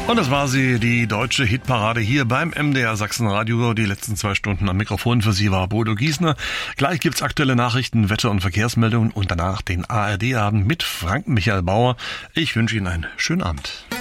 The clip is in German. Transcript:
Und das war sie, die deutsche Hitparade hier beim MDR Sachsen-Radio. Die letzten 2 Stunden am Mikrofon für Sie war Bodo Giesner. Gleich gibt's aktuelle Nachrichten, Wetter- und Verkehrsmeldungen und danach den ARD-Abend mit Frank Michael Bauer. Ich wünsche Ihnen einen schönen Abend.